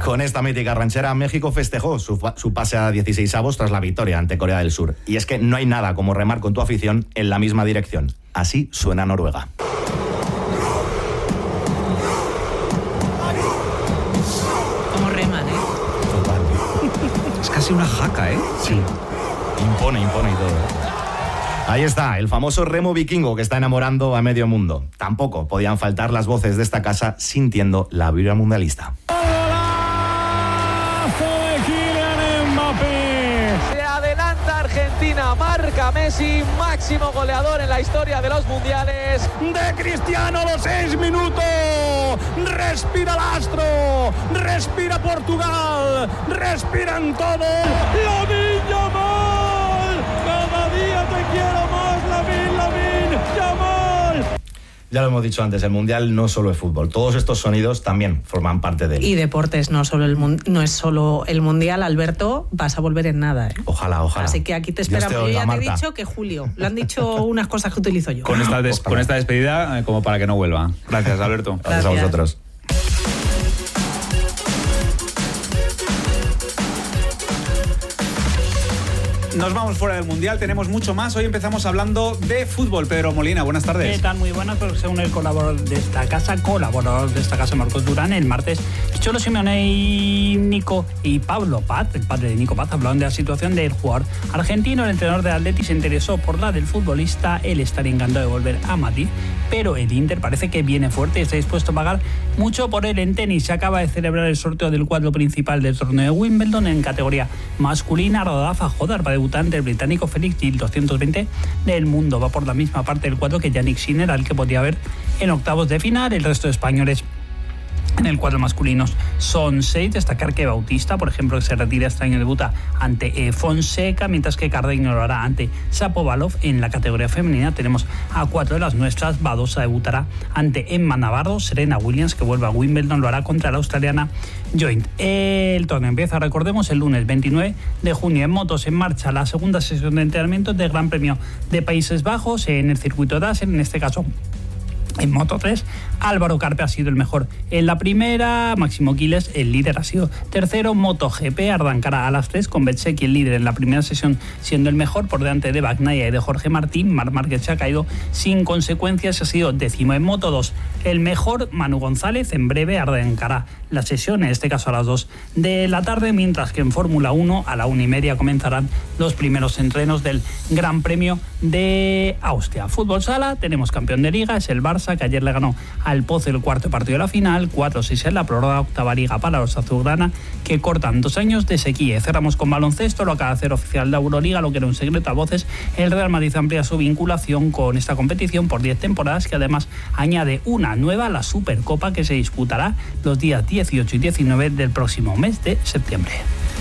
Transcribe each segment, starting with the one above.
Con esta mítica ranchera, México festejó su pase a 16avos tras la victoria ante Corea del Sur. Y es que no hay nada como remar con tu afición en la misma dirección. Así suena Noruega. Como reman, Total. Es casi una jaca, ¿eh? Sí. Impone y todo. Ahí está, el famoso remo vikingo que está enamorando a medio mundo. Tampoco podían faltar las voces de esta casa sintiendo la vibra mundialista. Argentina, marca Messi, máximo goleador en la historia de los mundiales. De Cristiano, los 6 minutos. Respira el astro, respira Portugal, respiran todos. ¡Lamine Yamal! Cada día te quiero más, Lamine Yamal. Ya lo hemos dicho antes, el Mundial no solo es fútbol. Todos estos sonidos también forman parte de él. Y deportes, no es solo el Mundial, Alberto, vas a volver en nada, ¿eh? Ojalá. Así que aquí te esperamos. Yo ya te he dicho que Julio, lo han dicho unas cosas que utilizo yo. Con esta despedida, como para que no vuelva. Gracias, Alberto. Gracias a vosotros. Nos vamos fuera del Mundial, tenemos mucho más. Hoy empezamos hablando de fútbol. Pedro Molina, buenas tardes. ¿Qué tal? Muy buenas, pero según el colaborador de esta casa, Marcos Durán, el martes, Cholo Simeone y Pablo Paz, el padre de Nico Paz, hablaron de la situación del jugador argentino. El entrenador de Atleti se interesó por la del futbolista. Él estaría encantado de volver a Madrid, pero el Inter parece que viene fuerte y está dispuesto a pagar mucho por él. En tenis se acaba de celebrar el sorteo del cuadro principal del torneo de Wimbledon en categoría masculina. Rafa Jodar va a debutar ante el británico Felix Gil, 220 del mundo. Va por la misma parte del cuadro que Yannick Sinner, al que podría haber en octavos de final. El resto de españoles en el cuadro masculino son 6. Destacar que Bautista, por ejemplo, que se retira este año, debuta ante Fonseca, mientras que Cardeño lo hará ante Shapovalov. En la categoría femenina tenemos a 4 de las nuestras. Badosa debutará ante Emma Navarro. Serena Williams, que vuelve a Wimbledon, lo hará contra la australiana Joint. El torneo empieza, recordemos, el lunes 29 de junio. En motos, en marcha la segunda sesión de entrenamiento del Gran Premio de Países Bajos en el circuito de Assen, en este caso en Moto 3. Álvaro Carpe ha sido el mejor en la primera, Máximo Quiles, el líder, ha sido tercero. MotoGP arrancará a las 3 con Bezzecchi, el líder en la primera sesión, siendo el mejor por delante de Bagnaia y de Jorge Martín. Marc Márquez se ha caído sin consecuencias, ha sido décimo. En Moto 2, el mejor, Manu González, en breve arrancará la sesión, en este caso a las 2 de la tarde, mientras que en Fórmula 1 a la 1:30 comenzarán los primeros entrenos del Gran Premio de Austria. Fútbol sala, tenemos campeón de liga, es el Barça, que ayer le ganó al Pozo el cuarto partido de la final, 4-6 en la prórroga, octava liga para los azulgrana, que cortan 2 años de sequía. Cerramos con baloncesto, lo acaba de hacer oficial de Euroliga, lo que era un secreto a voces. El Real Madrid amplía su vinculación con esta competición por 10 temporadas, que además añade una nueva, la Supercopa, que se disputará los días 18 y 19 del próximo mes de septiembre.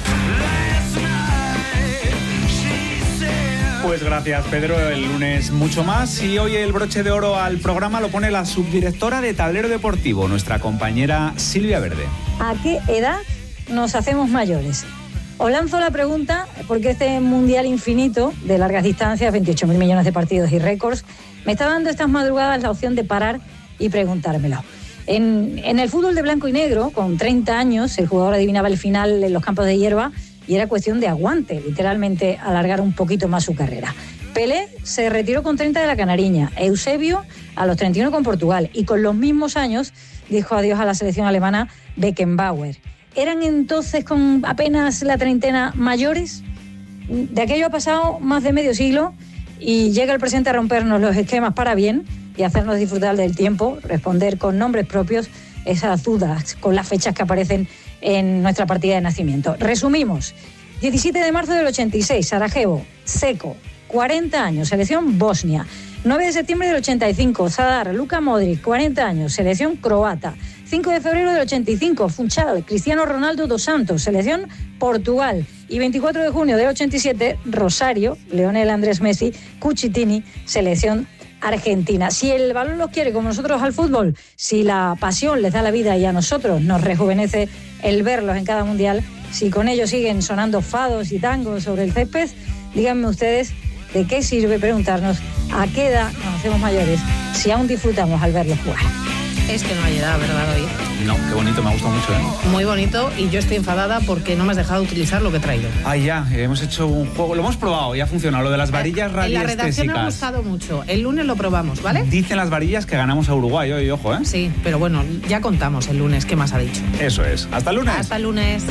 Pues gracias, Pedro. El lunes mucho más. Y hoy el broche de oro al programa lo pone la subdirectora de Tablero Deportivo, nuestra compañera Silvia Verde. ¿A qué edad nos hacemos mayores? Os lanzo la pregunta porque este mundial infinito de largas distancias, 28.000 millones de partidos y récords, me está dando estas madrugadas la opción de parar y preguntármelo. En el fútbol de blanco y negro, con 30 años, el jugador adivinaba el final en los campos de hierba y era cuestión de aguante, literalmente alargar un poquito más su carrera. Pelé se retiró con 30 de la Canariña, Eusebio a los 31 con Portugal, y con los mismos años dijo adiós a la selección alemana Beckenbauer. ¿Eran entonces con apenas la treintena mayores? De aquello ha pasado más de medio siglo y llega el presente a rompernos los esquemas para bien y hacernos disfrutar del tiempo, responder con nombres propios esas dudas con las fechas que aparecen en nuestra partida de nacimiento. Resumimos: 17 de marzo del 86, Sarajevo, Seco, 40 años, selección Bosnia. 9 de septiembre del 85, Zadar, Luka Modric, 40 años, selección croata. 5 de febrero del 85, Funchal, Cristiano Ronaldo dos Santos, selección Portugal. Y 24 de junio del 87, Rosario, Lionel Andrés Messi, Cucitini, selección Argentina. Si el balón los quiere como nosotros al fútbol, si la pasión les da la vida y a nosotros nos rejuvenece el verlos en cada mundial, si con ellos siguen sonando fados y tangos sobre el césped, díganme ustedes de qué sirve preguntarnos a qué edad nos hacemos mayores si aún disfrutamos al verlos jugar. Es que no ha llegado, ¿verdad, David? No, qué bonito, me ha gustado mucho, ¿eh? Muy bonito, y yo estoy enfadada porque no me has dejado utilizar lo que he traído. Ah, ya, hemos hecho un juego, lo hemos probado y ha funcionado, lo de las varillas En la redacción radiestésicas. me ha gustado mucho. El lunes lo probamos, ¿vale? Dicen las varillas que ganamos a Uruguay hoy, ojo, ¿eh? Sí, pero bueno, ya contamos el lunes qué más ha dicho. Eso es. Hasta el lunes. Hasta el lunes.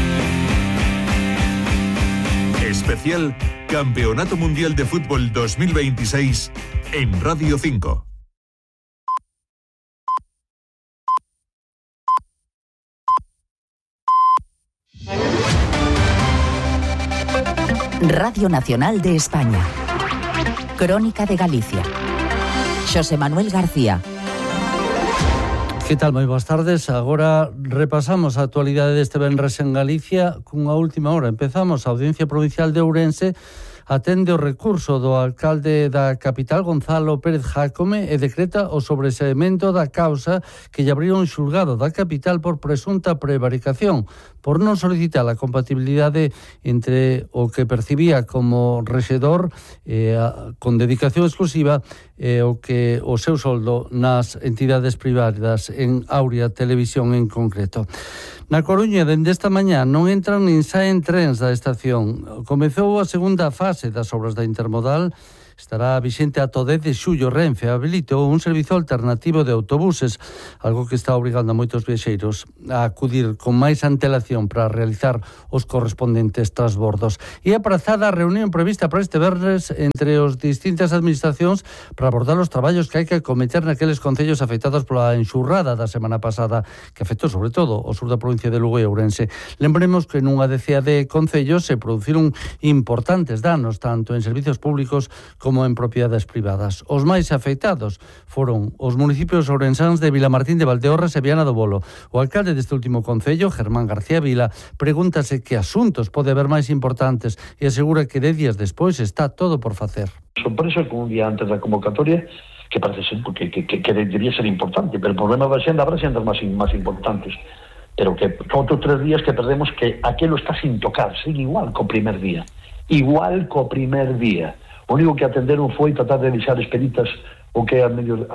Especial Campeonato Mundial de Fútbol 2026 en Radio 5. Radio Nacional de España. Crónica de Galicia. Xosé Manuel García. Que tal? Moi boas tardes. Agora repasamos a actualidade deste venres en Galicia cunha última hora. Empezamos a Audiencia Provincial de Ourense atende o recurso do alcalde da capital, Gonzalo Pérez Jácome, e decreta o sobreseemento da causa que lle abriu un xulgado da capital por presunta prevaricación, por non solicitar a compatibilidade entre o que percibía como rexedor con dedicación exclusiva e o que o seu soldo nas entidades privadas, en Aurea Televisión en concreto. Na Coruña, dende esta mañá, non entran nin saen trens da estación. Comezou a segunda fase das obras da intermodal. Estará vixente ata o 10 de xullo. Renfe habilitou un servizo alternativo de autobuses, algo que está obrigando a moitos viaxeiros a acudir con máis antelación para realizar os correspondentes transbordos. E aprazada a reunión prevista para este venres entre os distintas administracións para abordar os traballos que hai que cometer naqueles concellos afectados pola enxurrada da semana pasada, que afectou sobre todo o sur da provincia de Lugo e Ourense. Lembremos que nunha decea de concellos se produciron importantes danos, tanto en servizos públicos como en propiedades privadas. Os máis afectados foron os municipios ourensáns de Vilamartín de Valdeorras e Viana do Bolo. O alcalde deste último concello, Germán García Vila, pregúntase que asuntos pode haber máis importantes e asegura que 10 días despois está todo por facer. Sorpresa con un día antes da convocatoria que parece ser que debería ser importante, pero o problema da xenda habrá xendas máis importantes, pero que outros 3 días que perdemos que aquilo está sin tocar, sigue igual co primer día. O único que atenderon foi tratar de deixar expeditas o que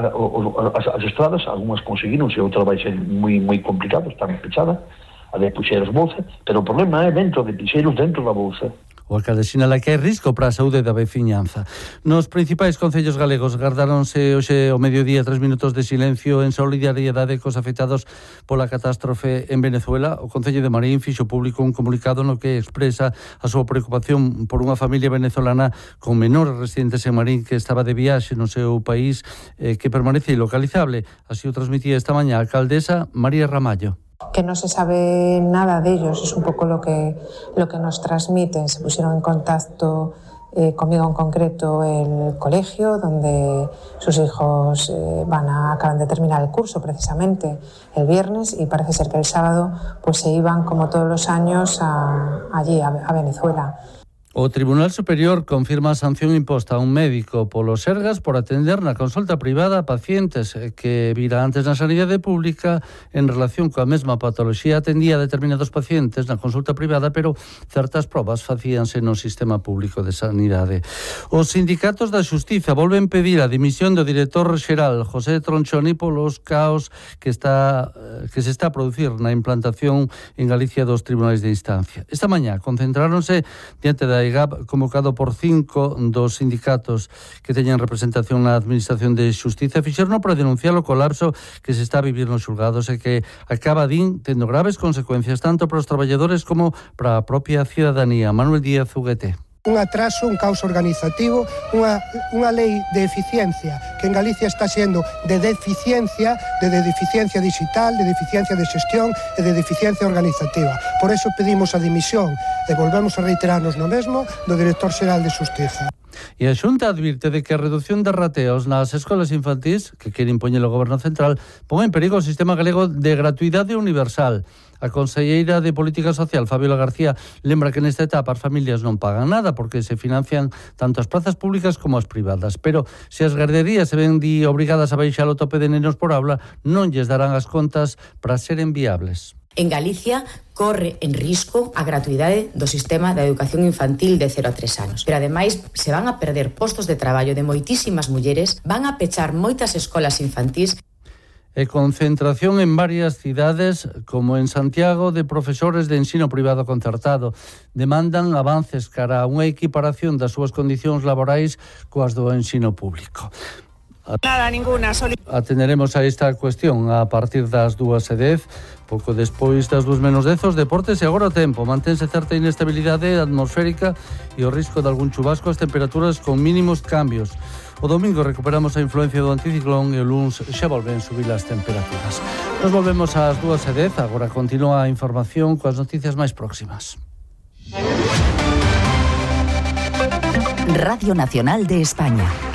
as estradas, algunhas conseguironse, outras vai ser moi complicado, están pechadas, a de Puxeiros Bolsa, pero o problema é dentro de Puxeiros, dentro da Bolsa. O alcalde sinala que hai risco para a saúde da veciñanza. Nos principais concellos galegos gardáronse hoxe ao mediodía 3 minutos de silencio en solidariedade cos afectados pola catástrofe en Venezuela. O Concello de Marín fixo público un comunicado no que expresa a súa preocupación por unha familia venezolana con menores residentes en Marín que estaba de viaxe no seu país que permanece ilocalizable. Así o transmitía esta mañá a alcaldesa María Ramallo. Que no se sabe nada de ellos, es un poco lo que nos transmiten. Se pusieron en contacto conmigo en concreto el colegio donde sus hijos acaban de terminar el curso precisamente el viernes, y parece ser que el sábado pues se iban como todos los años allí a Venezuela. O Tribunal Superior confirma a sanción imposta a un médico polo Sergas por atender na consulta privada a pacientes que vira antes na sanidade pública en relación coa mesma patoloxía. Atendía a determinados pacientes na consulta privada, pero certas probas facíanse no sistema público de sanidade. Os sindicatos da Xustiza volven pedir a dimisión do director xeral José Tronchoni polos caos que se está a producir na implantación en Galicia dos tribunais de instancia. Esta mañá concentráronse diante da IGAP, convocado por 5 dos sindicatos que teñen representación na Administración de Xustiza, fixeron para denunciar o colapso que se está a vivir nos xulgados e que acaba, tendo graves consecuencias tanto para os traballadores como para a propia cidadanía. Manuel Díaz Huguete. Un atraso, un caos organizativo, unha lei de eficiencia que en Galicia está sendo de deficiencia digital, de deficiencia de xestión e de deficiencia organizativa. Por eso pedimos a dimisión e volvemos a reiterarnos no mesmo do director xeral de Xustiza. E a Xunta advirte de que a reducción de rateos nas escolas infantís, que quere impoñer o Goberno Central, pon en perigo o sistema galego de gratuidade universal. A conselleira de Política Social, Fabiola García, lembra que nesta etapa as familias non pagan nada porque se financian tanto as prazas públicas como as privadas. Pero se as garderías se ven obrigadas a baixar o tope de nenos por aula, non lles darán as contas para seren viables. En Galicia corre en risco a gratuidade do sistema de educación infantil de 0 a 3 anos. Pero ademais se van a perder postos de traballo de moitísimas mulleres, van a pechar moitas escolas infantís. E concentración en varias cidades, como en Santiago, de profesores de ensino privado concertado. Demandan avances cara a unha equiparación das súas condicións laborais coas do ensino público. Nada, ninguna. Atenderemos a esta cuestión a partir das 2:10, pouco despois das 2:10 os deportes e agora o tempo. Mantense certa inestabilidade atmosférica e o risco de algún chubasco, as temperaturas con mínimos cambios. O domingo recuperamos a influencia do anticiclón e o luns xa volven subir as temperaturas. Nos volvemos ás 2:10, agora continúa a información coas noticias máis próximas. Radio Nacional de España.